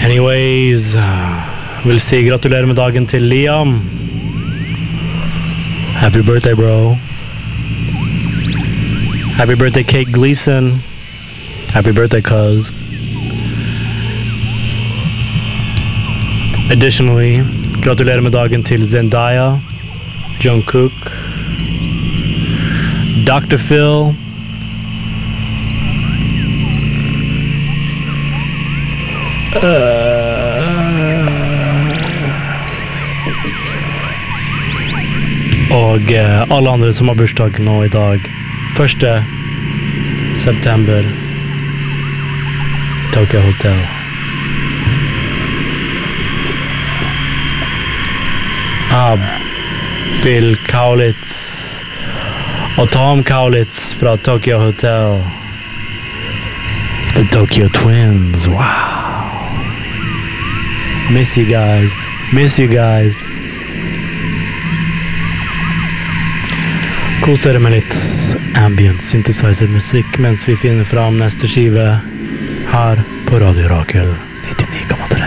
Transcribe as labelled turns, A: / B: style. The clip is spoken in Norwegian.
A: Anyways, vil si gratulerer med dagen til Liam. Happy birthday, bro. Happy birthday, Kate Gleason. Happy birthday, cuz. Additionally, gratulerer med dagen til Zendaya, Jungkook, Dr. Phil, og alle andre som har bursdag nå i dag. 1. september, Tokyo Hotel. Bill Kaulitz og Tom Kaulitz fra Tokyo Hotel. The Tokyo Twins, wow. Miss you guys. Kos dere med litt ambient synthesizer-musikk mens vi finner fram neste skive her på Radio Rakel 99,3.